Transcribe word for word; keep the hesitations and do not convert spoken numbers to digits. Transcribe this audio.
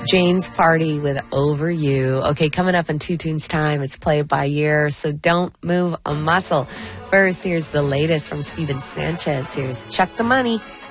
Jane's Party with Over You. Okay, coming up in Two Tunes time, it's Play It By Year, so don't move a muscle. First, here's the latest from Steven Sanchez. Here's Chuck the Money.